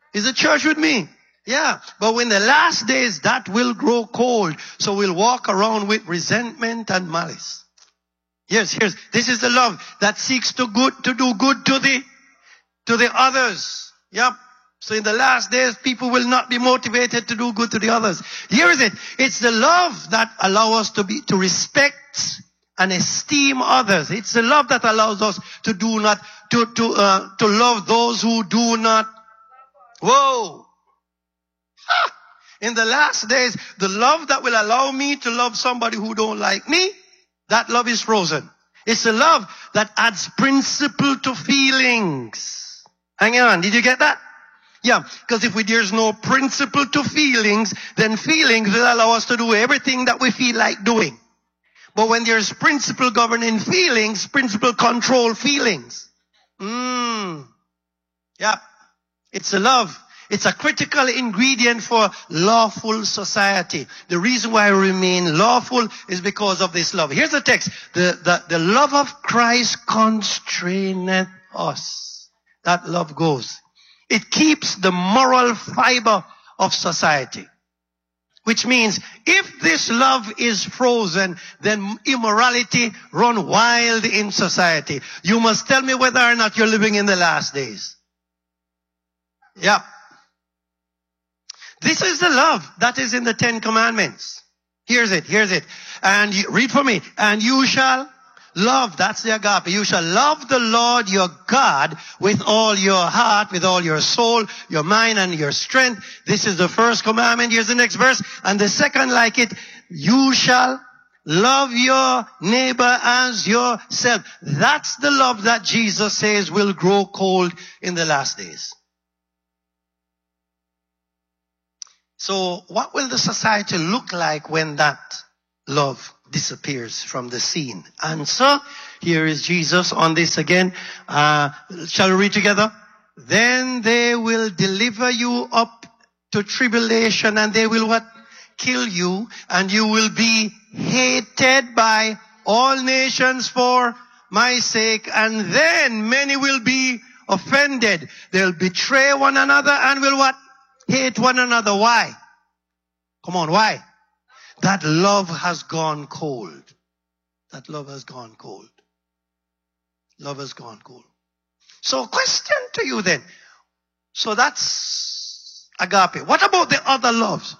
Is the church with me? Yeah. But when the last days, that will grow cold. So we'll walk around with resentment and malice. Yes. This is the love that seeks to do good to the others. Yep. So in the last days, people will not be motivated to do good to the others. Here is it. It's the love that allows us to respect and esteem others. It's the love that allows us to love those who do not. Whoa. In the last days, the love that will allow me to love somebody who don't like me, that love is frozen. It's a love that adds principle to feelings. Hang on, did you get that? Yeah, because if there's no principle to feelings, then feelings will allow us to do everything that we feel like doing. But when there's principle governing feelings, principle control feelings. Yeah, it's a love. It's a critical ingredient for lawful society. The reason why we remain lawful is because of this love. Here's the text. The love of Christ constraineth us. That love goes. It keeps the moral fiber of society. Which means if this love is frozen, then immorality run wild in society. You must tell me whether or not you're living in the last days. Yeah. This is the love that is in the 10 Commandments. Here's it. And read for me. And you shall love, that's the agape. You shall love the Lord your God with all your heart, with all your soul, your mind, and your strength. This is the first commandment. Here's the next verse. And the second like it, you shall love your neighbor as yourself. That's the love that Jesus says will grow cold in the last days. So what will the society look like when that love disappears from the scene? Answer, here is Jesus on this again. Shall we read together? Then they will deliver you up to tribulation, and they will what? Kill you, and you will be hated by all nations for my sake, and then many will be offended. They'll betray one another and will what? Hate one another. Why? Come on, why? That love has gone cold. That love has gone cold. Love has gone cold. So question to you then. So that's agape. What about the other loves?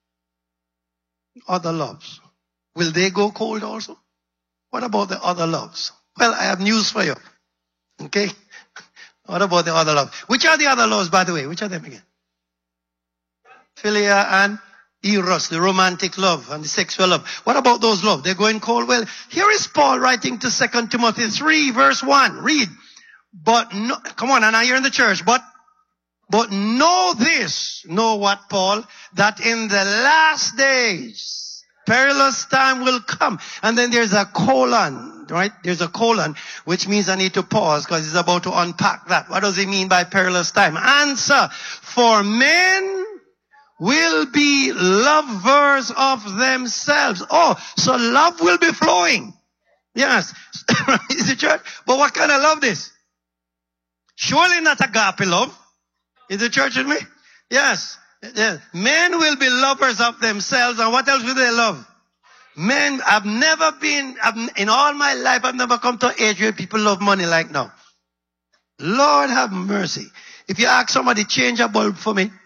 Other loves. Will they go cold also? What about the other loves? Well, I have news for you. Okay? What about the other loves? Which are the other loves, by the way? Which are them again? Philia and Eros, the romantic love and the sexual love. What about those love? They're going cold. Well, here is Paul writing to 2 Timothy 3 verse 1. Read. But no, come on, and now you're in the church. But know this. Know what, Paul? That in the last days, perilous time will come. And then there's a colon, right? There's a colon, which means I need to pause because he's about to unpack that. What does he mean by perilous time? Answer. For men will be lovers of themselves. Oh, so love will be flowing. Yes. Is the church? But what kind of love this? Surely not agape love. Is the church with me? Yes. Men will be lovers of themselves. And what else will they love? Men, in all my life, I've never come to an age where people love money like now. Lord have mercy. If you ask somebody, change a bulb for me.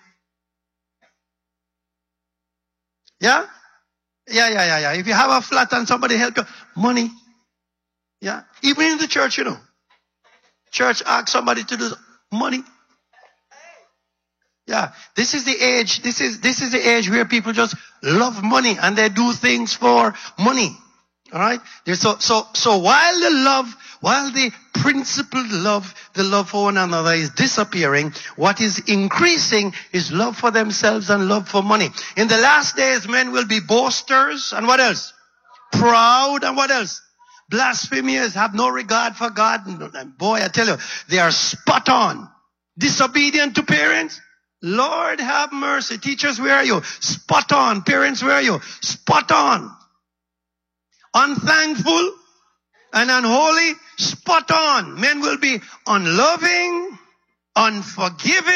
Yeah? Yeah. If you have a flat and somebody help you, money. Yeah? Even in the church, Church asks somebody to do money. Yeah. This is the age. This is the age where people just love money and they do things for money. All right? So while the principled love, the love for one another is disappearing, what is increasing is love for themselves and love for money. In the last days, men will be boasters and what else? Proud and what else? Blasphemers, have no regard for God. And boy, I tell you, they are spot on. Disobedient to parents. Lord have mercy. Teachers, where are you? Spot on. Parents, where are you? Spot on. Unthankful and unholy, spot on. Men will be unloving, unforgiving.